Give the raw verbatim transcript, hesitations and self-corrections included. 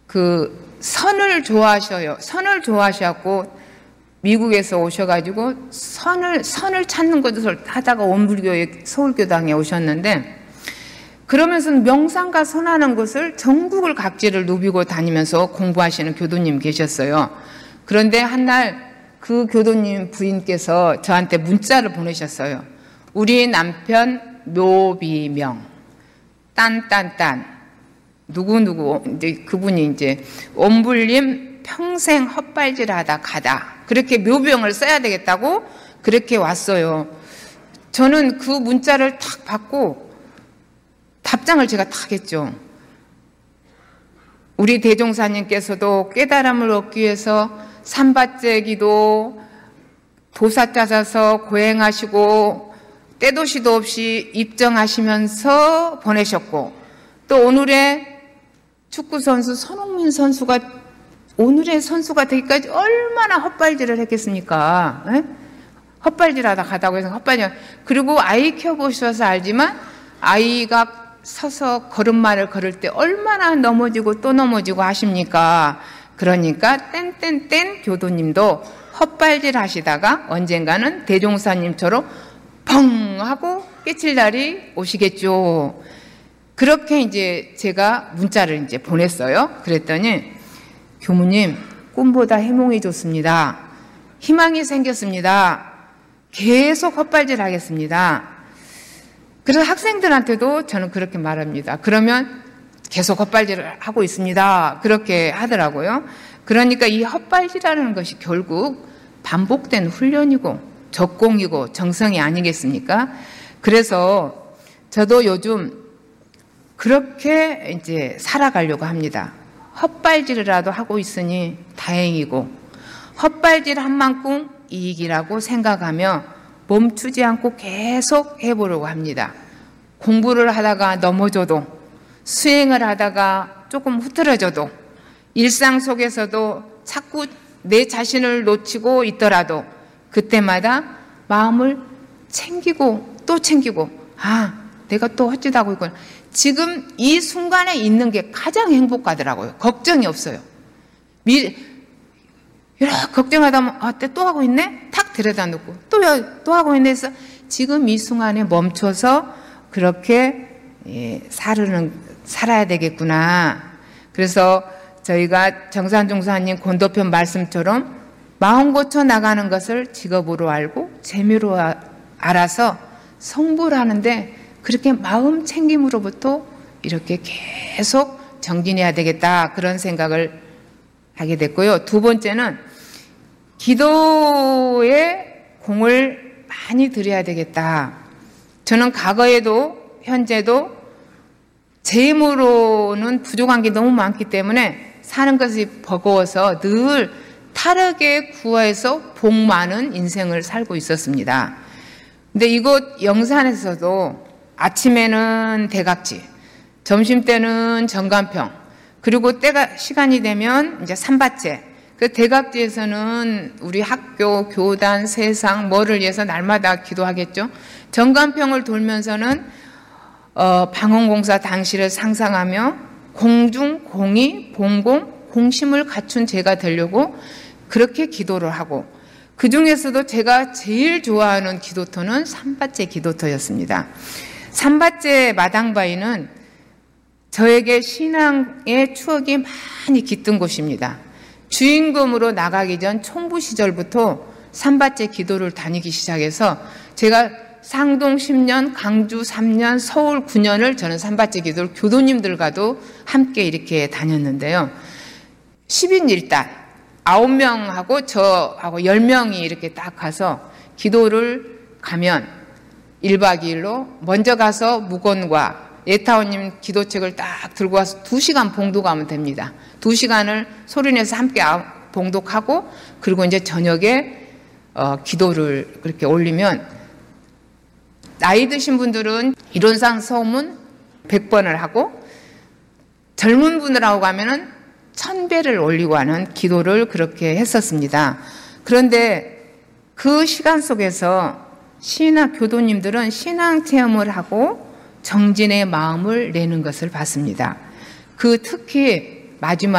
그 선을 좋아하셔요. 선을 좋아하셔갖고 미국에서 오셔가지고 선을 선을 찾는 것을 하다가 원불교의 서울교당에 오셨는데, 그러면서 명상과 선하는 것을 전국을 각지를 누비고 다니면서 공부하시는 교도님 계셨어요. 그런데 한날 그 교도님 부인께서 저한테 문자를 보내셨어요. 우리 남편 묘비명 딴딴딴 누구누구, 이제 그분이 이제 원불님 평생 헛발질하다 가다, 그렇게 묘병을 써야 되겠다고 그렇게 왔어요. 저는 그 문자를 탁 받고 답장을 제가 탁 했죠. 우리 대종사님께서도 깨달음을 얻기 위해서 삼바째 기도 도사 짜셔서 고행하시고 때도 시도 없이 입정하시면서 보내셨고, 또 오늘의 축구선수 손흥민 선수가 오늘의 선수가 되기까지 얼마나 헛발질을 했겠습니까? 에? 헛발질하다 가다고 해서 헛발질. 그리고 아이 키워보셔서 알지만 아이가 서서 걸음마를 걸을 때 얼마나 넘어지고 또 넘어지고 하십니까? 그러니까 땡땡땡 교도님도 헛발질 하시다가 언젠가는 대종사님처럼 펑 하고 깨칠 날이 오시겠죠. 그렇게 이제 제가 문자를 이제 보냈어요. 그랬더니 교무님, 꿈보다 해몽이 좋습니다. 희망이 생겼습니다. 계속 헛발질 하겠습니다. 그래서 학생들한테도 저는 그렇게 말합니다. 그러면 계속 헛발질을 하고 있습니다. 그렇게 하더라고요. 그러니까 이 헛발질하는 것이 결국 반복된 훈련이고 적공이고 정성이 아니겠습니까? 그래서 저도 요즘 그렇게 이제 살아가려고 합니다. 헛발질이라도 하고 있으니 다행이고, 헛발질 한 만큼 이익이라고 생각하며 멈추지 않고 계속 해보려고 합니다. 공부를 하다가 넘어져도, 수행을 하다가 조금 흐트러져도, 일상 속에서도 자꾸 내 자신을 놓치고 있더라도 그때마다 마음을 챙기고 또 챙기고, 아, 내가 또 헛짓하고 있구나. 지금 이 순간에 있는 게 가장 행복하더라고요. 걱정이 없어요. 미, 이렇게 걱정하다 보면, 아, 또 하고 있네? 탁 들여다 놓고, 또, 또 하고 있네 해서 지금 이 순간에 멈춰서 그렇게, 예, 살으는, 살아야 되겠구나. 그래서 저희가 정산종사님 권도편 말씀처럼 마음 고쳐 나가는 것을 직업으로 알고 재미로 알아서 성불하는데 그렇게 마음 챙김으로부터 이렇게 계속 정진해야 되겠다, 그런 생각을 하게 됐고요. 두 번째는 기도에 공을 많이 들여야 되겠다. 저는 과거에도 현재도 제 힘으로는 부족한 게 너무 많기 때문에 사는 것이 버거워서 늘 타락에 구하여서 복 많은 인생을 살고 있었습니다. 근데 이곳 영산에서도 아침에는 대각지, 점심 때는 정간평, 그리고 때가 시간이 되면 이제 삼바째. 그 대각지에서는 우리 학교, 교단, 세상 뭐를 위해서 날마다 기도하겠죠. 정간평을 돌면서는 어, 방언공사 당시를 상상하며 공중, 공의, 봉공, 공심을 갖춘 제가 되려고 그렇게 기도를 하고, 그 중에서도 제가 제일 좋아하는 기도터는 삼바째 기도터였습니다. 삼바째 마당바위는 저에게 신앙의 추억이 많이 깃든 곳입니다. 주인검으로 나가기 전 총부 시절부터 삼바째 기도를 다니기 시작해서 제가 상동 십 년, 강주 삼 년, 서울 구 년을 저는 삼바째 기도를 교도님들과도 함께 이렇게 다녔는데요. 십 인 일 달 아홉 명하고 저하고 열 명이 이렇게 딱 가서 기도를 가면 일 박 이 일로 먼저 가서 무건과 예타원님 기도책을 딱 들고 와서 두 시간 봉독하면 됩니다. 두 시간을 소리내서 함께 봉독하고, 그리고 이제 저녁에 어, 기도를 그렇게 올리면, 나이 드신 분들은 이론상 서문 백 번을 하고, 젊은 분들하고 가면은 천 배를 올리고 하는 기도를 그렇게 했었습니다. 그런데 그 시간 속에서 신학 교도님들은 신앙 체험을 하고 정진의 마음을 내는 것을 봤습니다. 그 특히 마지막